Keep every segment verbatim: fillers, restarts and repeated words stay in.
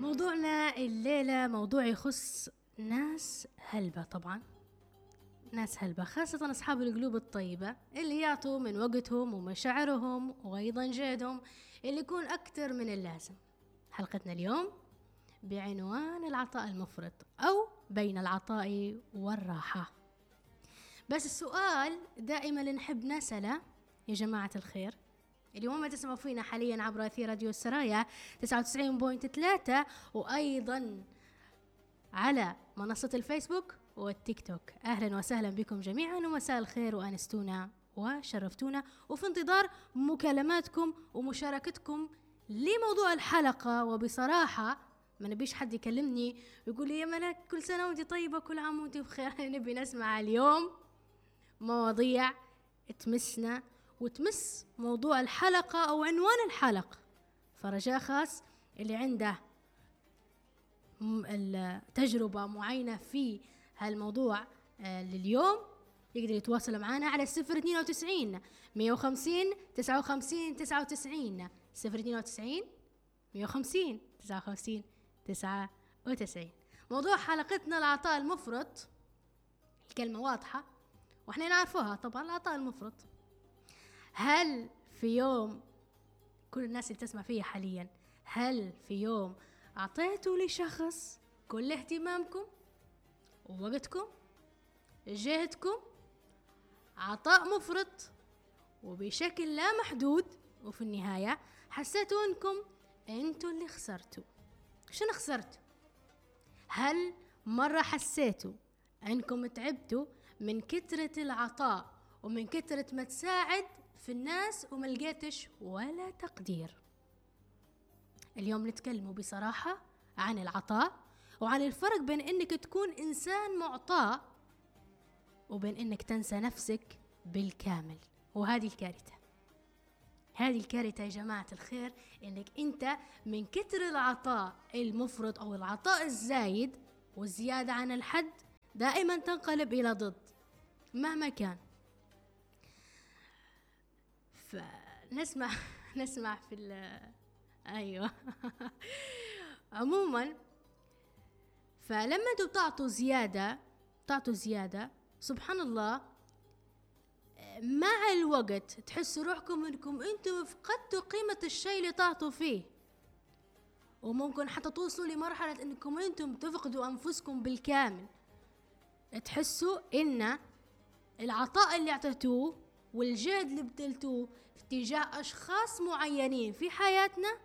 موضوعنا الليلة موضوع يخص ناس هلبة، طبعا ناس هلبة خاصة أصحاب القلوب الطيبة اللي يعطوا من وقتهم ومشاعرهم وأيضا جهدهم اللي يكون أكتر من اللازم. حلقتنا اليوم بعنوان العطاء المفرط أو بين العطاء والراحة. بس السؤال دائما اللي نحب نسأله يا جماعة الخير، اليوم ما تسمعوا فينا حاليا عبر أثير راديو السرايا تسعة وتسعين فاصلة ثلاثة وأيضا على منصة الفيسبوك والتيك توك. أهلا وسهلا بكم جميعا ومساء الخير وأنستونا وشرفتونا، وفي انتظار مكالماتكم ومشاركتكم لموضوع الحلقة. وبصراحة ما نبيش حد يكلمني ويقول لي يا ملاك كل سنة وانت طيبة كل عام وانت بخير. نبي نسمع اليوم مواضيع تمسنا وتمس موضوع الحلقة أو عنوان الحلقة. فرجاء خاص اللي عنده التجربة معينة في هالموضوع لليوم يقدر يتواصل معنا على صفر اثنين وتسعين مية وخمسين تسعة وخمسين تسعة وتسعين صفر اثنين وتسعين مية وخمسين تسعة وخمسين تسعة وتسعين. موضوع حلقتنا العطاء المفرط. الكلمة واضحة واحنا نعرفوها طبعا، العطاء المفرط. هل في يوم كل الناس اللي تسمع فيها حاليا، هل في يوم أعطيتوا لشخص كل اهتمامكم ووقتكم جهدكم عطاء مفرط وبشكل لا محدود، وفي النهاية حسيتوا انكم انتوا اللي خسرتوا؟ شنو خسرتوا؟ هل مرة حسيتوا انكم تعبتوا من كثرة العطاء ومن كثرة ما تساعد في الناس وما لقيتش ولا تقدير؟ اليوم نتكلموا بصراحة عن العطاء وعن الفرق بين انك تكون انسان معطاء وبين انك تنسى نفسك بالكامل. وهذه الكارثة، هذه الكارثة يا جماعة الخير، انك انت من كتر العطاء المفرط او العطاء الزايد والزيادة عن الحد دائما تنقلب الى ضد مهما كان. فنسمع نسمع في ال ايوه عموما، فلما انتوا بتعطوا زيادة تعطوا زيادة سبحان الله، مع الوقت تحسوا روحكم انكم انتم فقدتوا قيمة الشيء اللي تعطوا فيه، وممكن حتى توصلوا لمرحلة انكم انتم تفقدوا انفسكم بالكامل. تحسوا ان العطاء اللي اعطيتوه والجهد اللي بذلتوه في اتجاه اشخاص معينين في حياتنا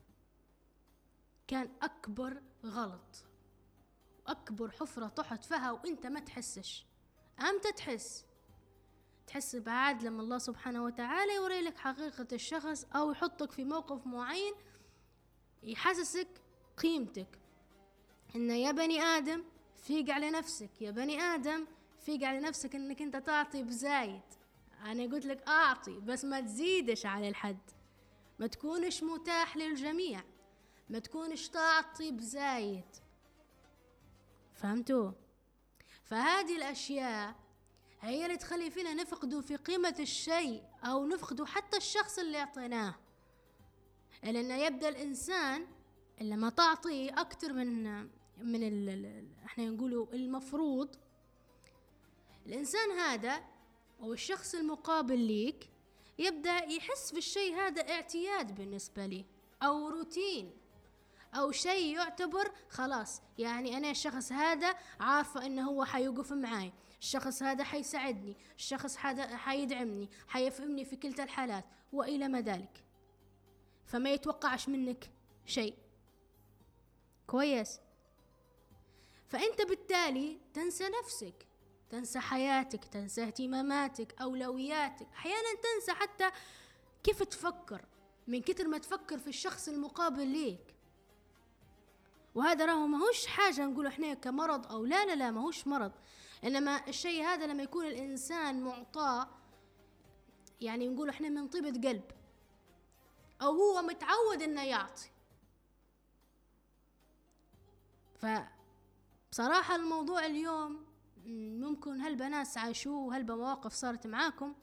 كان اكبر غلط واكبر حفرة طحت فيها وانت ما تحسش. امتى تحس؟ تحس بعد لما الله سبحانه وتعالى يوري لك حقيقة الشخص او يحطك في موقف معين يحسسك قيمتك. ان يا بني ادم فيق على نفسك، يا بني ادم فيق على نفسك انك انت تعطي بزايد. انا قلت لك اعطي بس ما تزيدش على الحد، ما تكونش متاح للجميع، ما تكونش تعطي بزايد. فهمتوا؟ فهذه الاشياء هي اللي تخلي فينا نفقدوا في قيمة الشيء او نفقدوا حتى الشخص اللي اعطيناه. لان يبدأ الانسان لما تعطيه اكتر من من ال ال احنا نقولوا المفروض، الانسان هذا او الشخص المقابل ليك يبدأ يحس في الشيء هذا اعتياد بالنسبة لي او روتين او شيء يعتبر خلاص، يعني انا الشخص هذا عارفة انه هو حيوقف معاي، الشخص هذا حيساعدني، الشخص هذا حيدعمني، حيفهمني في كلتا الحالات والى ما ذلك. فما يتوقعش منك شيء كويس. فانت بالتالي تنسى نفسك، تنسى حياتك، تنسى اهتماماتك، اولوياتك، احيانا تنسى حتى كيف تفكر من كتر ما تفكر في الشخص المقابل ليك. وهذا راهو ماهوش حاجة نقول احنا كمرض او لا لا لا ماهوش مرض، انما الشيء هذا لما يكون الانسان معطاء يعني نقول احنا من طيبة قلب او هو متعود انه يعطي. فبصراحة الموضوع اليوم ممكن هلبا ناس عاشوه وهلبا مواقف صارت معاكم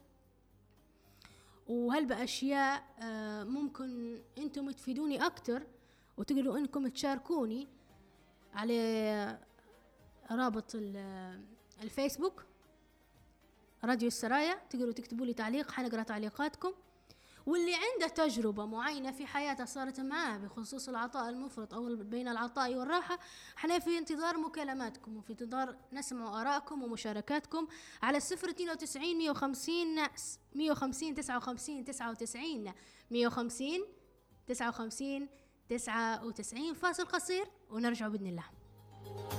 وهلبا اشياء ممكن انتم تفيدوني اكتر وتقدروا انكم تشاركوني على رابط الفيسبوك راديو السرايا، تقدروا تكتبوا لي تعليق، حنقرا تعليقاتكم. واللي عنده تجربة معينة في حياته صارت معاه بخصوص العطاء المفرط أو بين العطاء والراحة، احنا في انتظار مكالماتكم وفي انتظار نسمع آرائكم ومشاركاتكم على الصفر اثنين وتسعين مية وخمسين مية وخمسين تسعة وخمسين تسعة وتسعين مية وخمسين تسعة وخمسين تسعة وتسعين. فاصل قصير ونرجع بإذن الله.